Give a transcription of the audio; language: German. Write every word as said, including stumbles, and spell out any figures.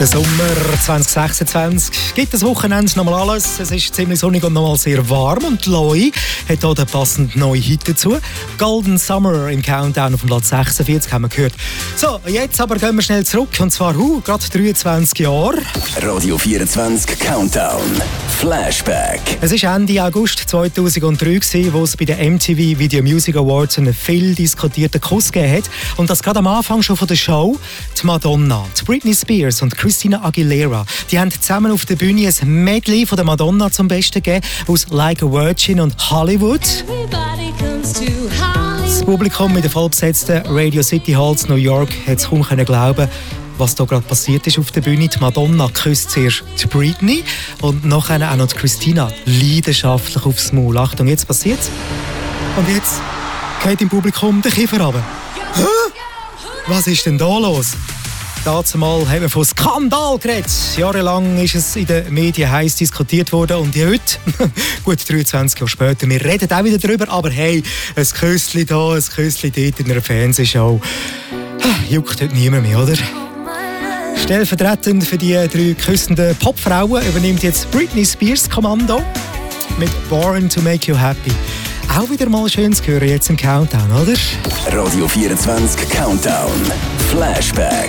Der Sommer zwanzig sechsundzwanzig gibt das Wochenende nochmal alles. Es ist ziemlich sonnig und nochmal sehr warm. Und Loi hat hier den passenden neuen Hit dazu. Golden Summer im Countdown auf dem Platz sechsundvierzig haben wir gehört. So, jetzt aber gehen wir schnell zurück. Und zwar, huh, gerade dreiundzwanzig Jahre. Radio vierundzwanzig Countdown. Flashback. Es war Ende August zweitausenddrei, wo es bei den M T V Video Music Awards einen viel diskutierten Kuss gegeben hat. Und das gerade am Anfang schon von der Show. Die Madonna, die Britney Spears und Christina Aguilera, die haben zusammen auf der Bühne ein Medley von der Madonna zum Besten gegeben, aus Like a Virgin und Hollywood. Das Publikum in den vollbesetzten Radio City Halls New York hat es kaum glauben, was da gerade passiert ist auf der Bühne. Die Madonna küsst zuerst die Britney und nachher auch noch die Christina leidenschaftlich aufs Maul. Achtung, jetzt passiert's. Und jetzt geht im Publikum der Kiefer runter. Hä? Was ist denn da los? Dazumal haben wir von Skandal geredet. Jahrelang ist es in den Medien heiß diskutiert worden und heute, gut dreiundzwanzig Jahre später, wir reden auch wieder darüber, aber hey, ein Küsschen da, ein Küsschen dort in einer Fernsehshow. Juckt heute niemand mehr, oder? Stellvertretend für die drei küssenden Popfrauen übernimmt jetzt Britney Spears Kommando mit Born to Make You Happy. Auch wieder mal schön zu hören jetzt im Countdown, oder? Radio vierundzwanzig Countdown. Flashback.